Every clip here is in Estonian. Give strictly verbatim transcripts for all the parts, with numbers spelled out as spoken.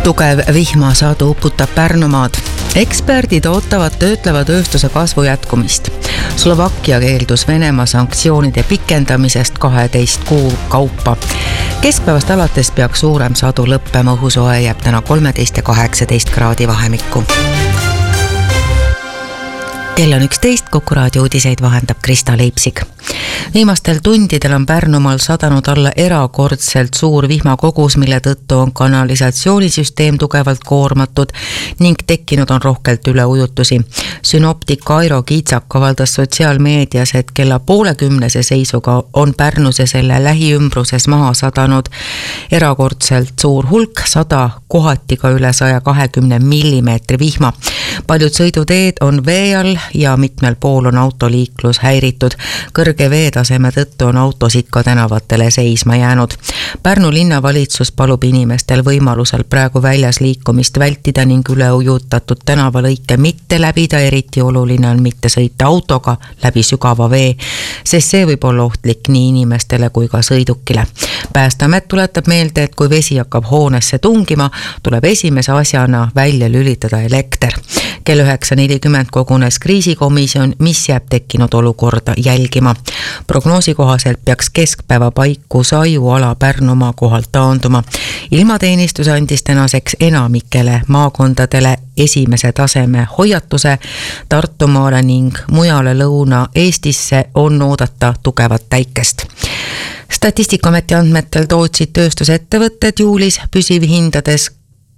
Tugev vihmasadu uputab Pärnumaad. Eksperdid ootavad töötleva tööstuse kasvu jätkumist. Slovakkia keeldus Venemaa sanktsioonide pikendamisest kaheteist kuu kaupa. Keskpäevast alates peaks suurem sadu lõppema, õhusoe jääb täna kolmteist ja kaheksateist kraadi vahemikku. Kell on üksteist, Kuku raadio uudiseid vahendab Krista Leipsik. Viimastel tundidel on Pärnumaal sadanud alla erakordselt suur vihmakogus, mille tõttu on kanalisatsioonisüsteem tugevalt koormatud ning tekkinud on rohkelt üleujutusi. Synoptik Airo Kiitsak avaldas sotsiaalmeedias, et kella poole kümnese seisuga on Pärnus ja selle lähiümbruses maha sadanud erakordselt suur hulk, sada kohati ka üle saja kahekümne millimeetri vihma. Paljud sõiduteed on vee all ja mitmel pool on autoliiklus häiritud. Kõrge veetaseme tõttu on autosid ka tänavatele seisma jäänud. Pärnu linnavalitsus palub inimestel võimalusel praegu väljas liikumist vältida ning üleujutatud tänavalõike mitte läbida, eriti oluline on mitte sõita autoga läbi sügava vee, sest see võib olla ohtlik nii inimestele kui ka sõidukile. Päästeamet tuletab meelde, et kui vesi hakkab hoonesse tungima, tuleb esimese asjana välja lülitada elekter. Kell üheksa nelikümmend kogunes kriisikomisjon, mis jääb tekkinud olukorda jälgima. Prognoosi kohaselt peaks keskpäeva paiku Saiuala Pärnumaa kohalt taanduma. Ilmateenistus andis tänaseks enamikele maakondadele esimese taseme hoiatuse. Tartumaale ning mujale Lõuna-Eestisse on oodata tugevat päikest. Statistikaameti andmetel tootsid tööstusettevõtted juulis püsivhindades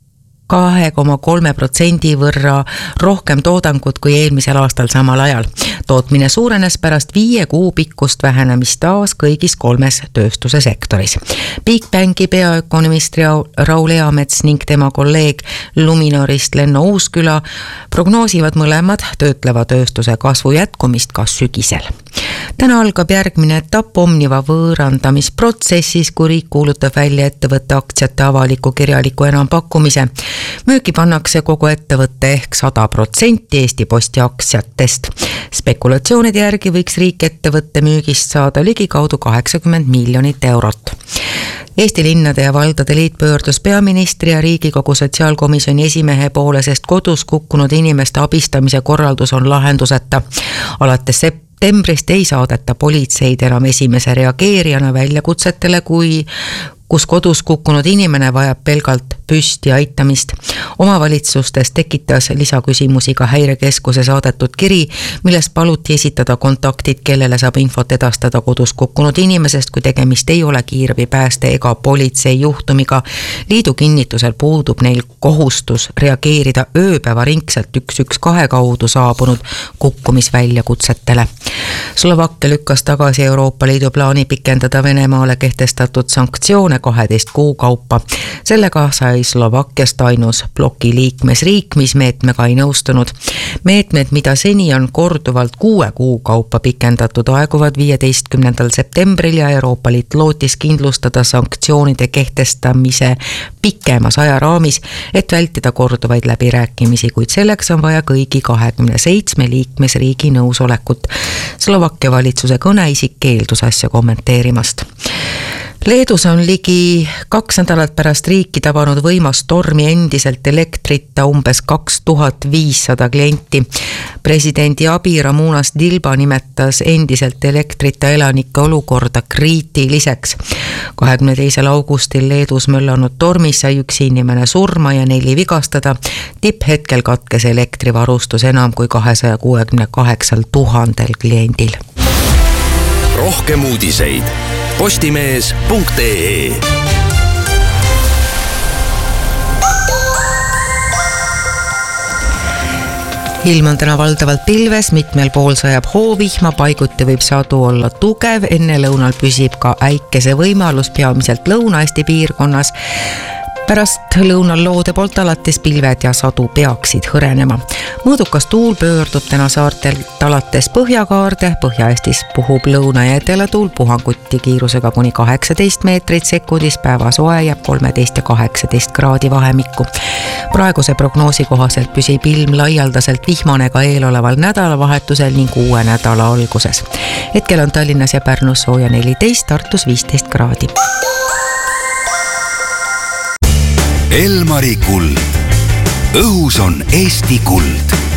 kahe koma kolme protsendi võrra rohkem toodangut kui eelmisel aastal samal ajal. Tootmine suurenes pärast viie kuu pikkust vähenemist taas kõigis kolmes tööstuse sektoris. Bigbanki peaökonomist Raul Eamets ning tema kolleeg Luminorist Lenno Uusküla prognoosivad mõlemad töötleva tööstuse kasvu jätkumist ka sügisel. Täna algab järgmine etapp Omniva võõrandamisprotsessis, kui riik kuulutab välja ettevõtte aktsiate avaliku kirjaliku enampakkumise. Müüki pannakse kogu ettevõtte ehk sada protsenti Eesti Posti aktsiatest. Spekulatsioonide järgi võiks riik ettevõtte müügist saada ligikaudu kaheksakümmend miljonit eurot. Eesti linnade ja valdade liit pöördus peaministri ja Riigikogu sotsiaalkomisjoni esimehe poole, sest kodus kukkunud inimeste abistamise korraldus on lahenduseta. Alates septembrist ei saadeta politseid enam esimese reageerijana väljakutsetele, kui kus kodus kukkunud inimene vajab pelgalt püsti aitamist. Omavalitsustes tekitas lisaküsimusi ka Häirekeskuse saadetud kiri, milles paluti esitada kontaktid, kellele saab infot edastada kodus kukkunud inimesest, kui tegemist ei ole kiirabipääste ega politsei juhtumiga. Liidu kinnitusel puudub neil kohustus reageerida ööpäevaringselt üks üks kaks kaudu saabunud kukkumisväljakutsetele. Slovakkia lükkas tagasi Euroopa Liidu plaani pikendada Venemaale kehtestatud sanktsioone kaheteist kuu kaupa. Sellega sai Slovakkiast ainus bloki liikmesriik, mis meetmega ei nõustunud. Meetmed, mida seni on korduvalt kuue kuu kaupa pikendatud, aeguvad viieteistkümnendal septembril ja Euroopa Liit lootis kindlustada sanktsioonide kehtestamise pikemas ajaraamis, et vältida korduvaid läbirääkimisi, kuid selleks on vaja kõigi kahekümne seitsme liikmesriigi nõusolekut. Slovakkia valitsuse kõneisik keeldus asja kommenteerimast. Leedus on ligi kaks nädalat pärast riiki tabanud võimas tormi endiselt elektrita umbes kaks tuhat viissada klienti. Presidendi abi Ramunas Dilba nimetas endiselt elektrita elanike olukorda kriitiliseks. kahekümne teisel augustil Leedus möllanud tormis sai üks inimene surma ja neli vigastada. Tipphetkel katkes elektrivarustus enam kui kahesaja kuuekümne kaheksal tuhandel kliendil. Rohkem uudiseid postimees punkt ee. Ilm on täna valdavalt pilves, mitmel pool sajab hoovihma, paiguti võib sadu olla tugev, enne lõunal püsib ka äikese võimalus peamiselt Lõuna-Eesti piirkonnas. Pärast lõunal loode poolt alates pilved ja sadu peaksid hõrenema. Mõõdukas tuul pöördub täna saartelt alates põhjakaarde, Põhja-Eestis puhub lõuna- ja etelatuul puhanguti kiirusega kuni kaheksateist meetrit sekundis, päeva soe jääb kolmteist ja kaheksateist kraadi vahemikku. Praeguse prognoosi kohaselt püsib ilm laialdaselt vihmane ka eeloleval nädalavahetusel ning uue nädala alguses. Hetkel on Tallinnas ja Pärnus sooja neliteist, Tartus viisteist kraadi. Elmari kuld. Õhus on Eesti kuld.